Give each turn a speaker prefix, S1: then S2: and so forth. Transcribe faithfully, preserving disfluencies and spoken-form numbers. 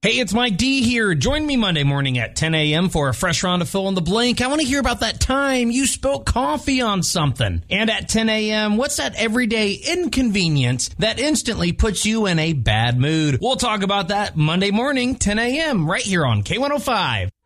S1: Hey, it's Mike D here. Join me Monday morning at ten a.m. for a fresh round of Fill in the Blank. I want to hear about that time you spilled coffee on something. And at ten a.m., what's that everyday inconvenience that instantly puts you in a bad mood? We'll talk about that Monday morning, ten a.m., right here on K one oh five.